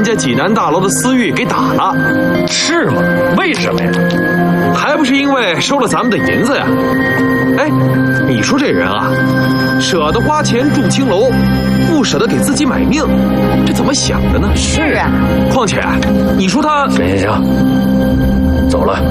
人家济南大楼的私域给打了。 是吗？为什么呀？ 还不是因为收了咱们的银子呀！哎，你说这人啊，舍得花钱住青楼，不舍得给自己买命，这怎么想的呢？ 是啊。 况且，你说他…… 行，走了。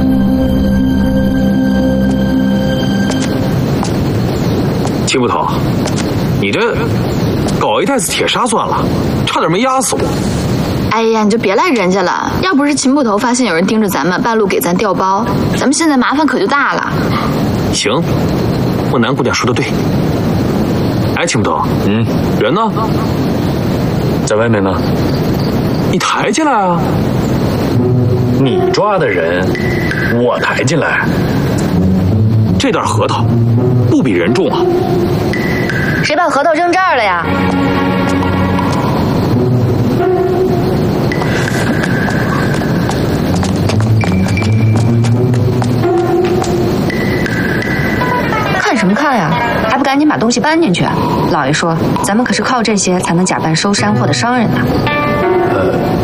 秦捕头，你这搞一袋子铁砂算了，差点没压死我。 哎呀，你就别赖人家了。要不是秦捕头发现有人盯着咱们，半路给咱调包，咱们现在麻烦可就大了。 行，莫南姑娘说的对。哎，秦捕头，人呢？ 在外面呢。 你抬进来啊！ 你抓的人，我抬进来。 这袋核桃不比人重啊！ 谁把核桃扔这儿了呀？ 看什么看呀？还不赶紧把东西搬进去！老爷说，咱们可是靠这些才能假扮收山货的商人呢。